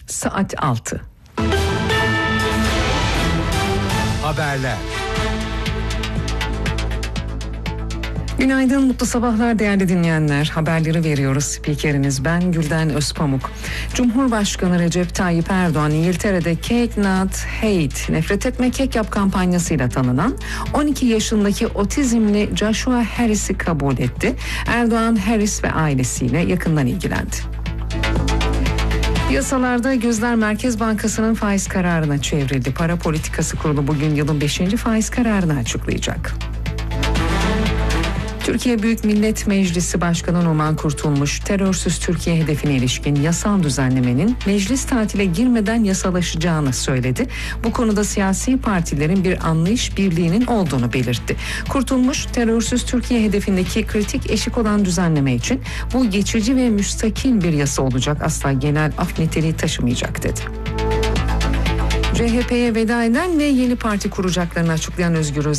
saat 6. Haberler. Günaydın, mutlu sabahlar değerli dinleyenler. Haberleri veriyoruz. Spikeriniz ben Gülden Özpamuk. Cumhurbaşkanı Recep Tayyip Erdoğan İngiltere'de Cake Not Hate, nefret etme kek yap kampanyasıyla tanınan 12 yaşındaki otizmli Joshua Harris'i kabul etti. Erdoğan, Harris ve ailesiyle yakından ilgilendi. Piyasalarda gözler Merkez Bankası'nın faiz kararına çevrildi. Para Politikası Kurulu bugün yılın 5. faiz kararını açıklayacak. Türkiye Büyük Millet Meclisi Başkanı Numan Kurtulmuş, terörsüz Türkiye hedefine ilişkin yasal düzenlemenin meclis tatile girmeden yasalaşacağını söyledi. Bu konuda siyasi partilerin bir anlayış birliğinin olduğunu belirtti. Kurtulmuş, terörsüz Türkiye hedefindeki kritik eşik olan düzenleme için bu geçici ve müstakil bir yasa olacak, asla genel af niteliği taşımayacak dedi. CHP'ye veda eden ve yeni parti kuracaklarını açıklayan Özgür Özel,